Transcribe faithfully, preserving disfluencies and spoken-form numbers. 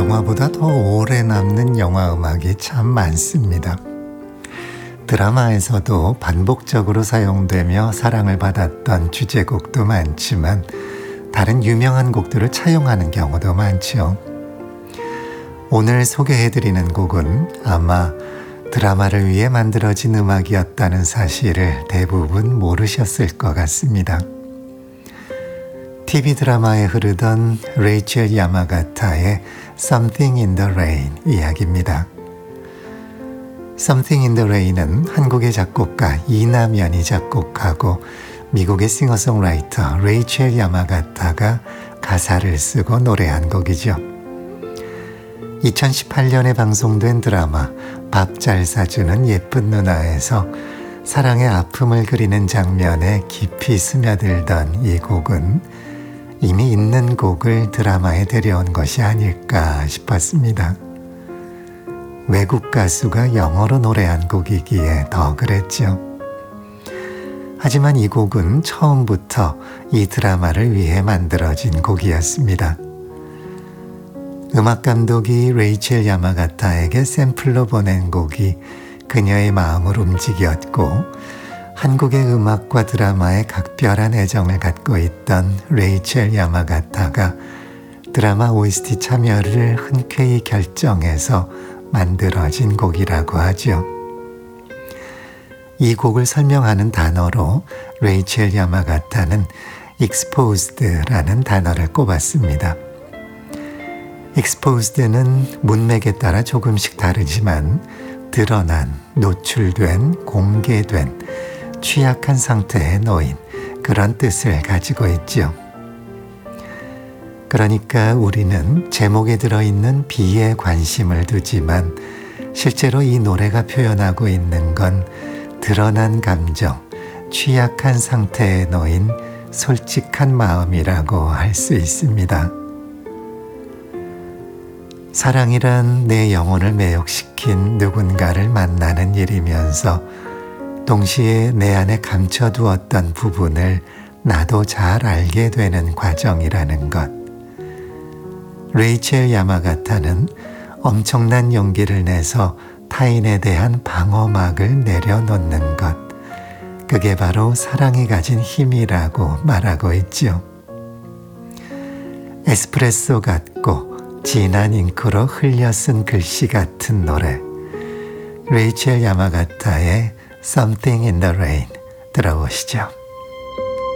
영화보다 더 오래 남는 영화 음악이 참 많습니다. 드라마에서도 반복적으로 사용되며 사랑을 받았던 주제곡도 많지만 다른 유명한 곡들을 차용하는 경우도 많죠. 오늘 소개해드리는 곡은 아마 드라마를 위해 만들어진 음악이었다는 사실을 대부분 모르셨을 것 같습니다. 티비 드라마에 흐르던 레이첼 야마가타의 Something in the Rain 이야기입니다. Something in the Rain은 한국의 작곡가 이남연이 작곡하고 미국의 싱어송라이터 레이첼 야마가타가 가사를 쓰고 노래한 곡이죠. 이천십팔 년에 방송된 드라마 밥 잘 사주는 예쁜 누나에서 사랑의 아픔을 그리는 장면에 깊이 스며들던 이 곡은 이미 있는 곡을 드라마에 데려온 것이 아닐까 싶었습니다. 외국 가수가 영어로 노래한 곡이기에 더 그랬죠. 하지만 이 곡은 처음부터 이 드라마를 위해 만들어진 곡이었습니다. 음악 감독이 레이첼 야마가타에게 샘플로 보낸 곡이 그녀의 마음을 움직였고 한국의 음악과 드라마에 각별한 애정을 갖고 있던 레이첼 야마가타가 드라마 오에스티 참여를 흔쾌히 결정해서 만들어진 곡이라고 하죠. 이 곡을 설명하는 단어로 레이첼 야마가타는 exposed라는 단어를 꼽았습니다. exposed는 문맥에 따라 조금씩 다르지만 드러난, 노출된, 공개된, 취약한 상태에 놓인 그런 뜻을 가지고 있죠. 그러니까 우리는 제목에 들어있는 비에 관심을 두지만 실제로 이 노래가 표현하고 있는 건 드러난 감정, 취약한 상태에 놓인 솔직한 마음이라고 할 수 있습니다. 사랑이란 내 영혼을 매혹시킨 누군가를 만나는 일이면서 동시에 내 안에 감춰두었던 부분을 나도 잘 알게 되는 과정이라는 것. 레이첼 야마가타는 엄청난 용기를 내서 타인에 대한 방어막을 내려놓는 것. 그게 바로 사랑이 가진 힘이라고 말하고 있죠. 에스프레소 같고 진한 잉크로 흘려 쓴 글씨 같은 노래. 레이첼 야마가타의 Something in the Rain 들어보시죠.